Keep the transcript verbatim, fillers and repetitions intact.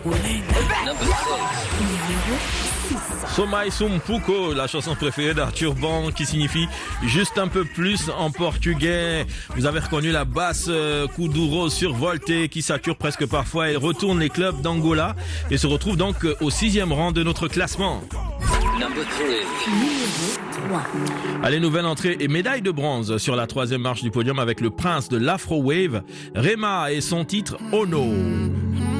Somai Sumpuko, la chanson préférée d'Arthur Band, qui signifie juste un peu plus en portugais. Vous avez reconnu la basse euh, Kuduro survoltée qui sature presque parfois. Elle retourne les clubs d'Angola et se retrouve donc euh, au sixième rang de notre classement. Allez, nouvelle entrée et médaille de bronze sur la troisième marche du podium avec le prince de l'Afro Wave, Rema et son titre Ono.